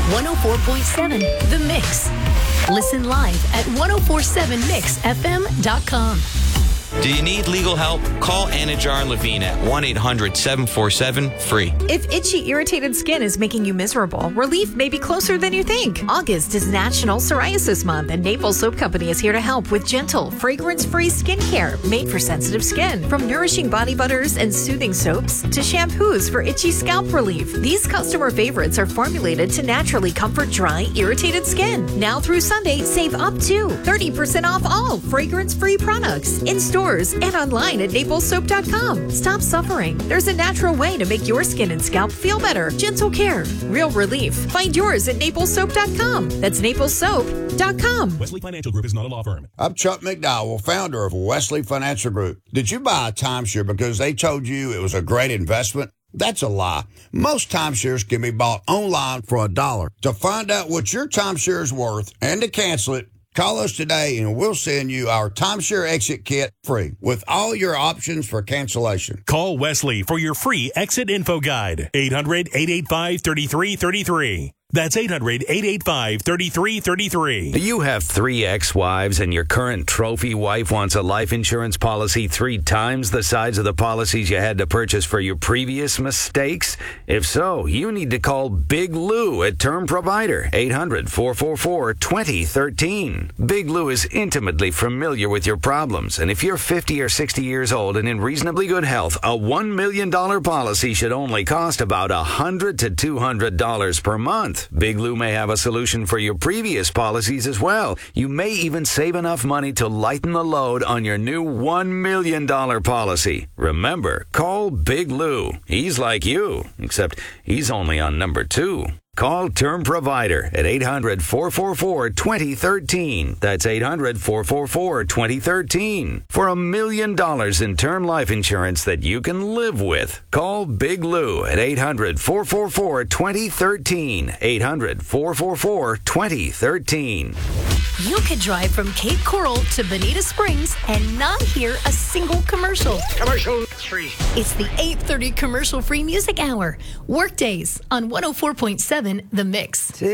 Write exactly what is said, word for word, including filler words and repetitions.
one oh four point seven The Mix. Listen live at ten forty-seven mix f m dot com. Do you need legal help? Call Anajar Levine at one eight hundred seven four seven free. If itchy, irritated skin is making you miserable, relief may be closer than you think. August is National Psoriasis Month, and Naples Soap Company is here to help with gentle, fragrance-free skincare made for sensitive skin. From nourishing body butters and soothing soaps to shampoos for itchy scalp relief, these customer favorites are formulated to naturally comfort dry, irritated skin. Now through Sunday, save up to thirty percent off all fragrance-free products in stores and online at naples soap dot com. Stop suffering. There's a natural way to make your skin and scalp feel better. Gentle care, real relief. Find yours at naples soap dot com. That's naples soap dot com. Wesley Financial Group is not a law firm. I'm Chuck McDowell, founder of Wesley Financial Group. Did you buy a timeshare because they told you it was a great investment? That's a lie. Most timeshares can be bought online for a dollar. To find out what your timeshare is worth and to cancel it, call us today and we'll send you our timeshare exit kit free with all your options for cancellation. Call Wesley for your free exit info guide. eight hundred, eight eight five, three three three three. That's eight hundred, eight eight five, three three three three. Do you have three ex-wives and your current trophy wife wants a life insurance policy three times the size of the policies you had to purchase for your previous mistakes? If so, you need to call Big Lou at Term Provider, eight hundred, four four four, two zero one three. Big Lou is intimately familiar with your problems, and if you're fifty or sixty years old and in reasonably good health, a one million dollars policy should only cost about one hundred to two hundred dollars per month. Big Lou may have a solution for your previous policies as well. You may even save enough money to lighten the load on your new one million dollars policy. Remember, call Big Lou. He's like you, except he's only on number two. Call Term Provider at eight hundred, four four four, two zero one three. That's eight hundred, four four four, two zero one three. For a million dollars in term life insurance that you can live with, call Big Lou at eight hundred, four four four, two zero one three. eight hundred, four four four, two zero one three. You could drive from Cape Coral to Bonita Springs and not hear a single commercial. Commercial free. It's the eight thirty commercial-free music hour. Workdays on one oh four point seven The Mix.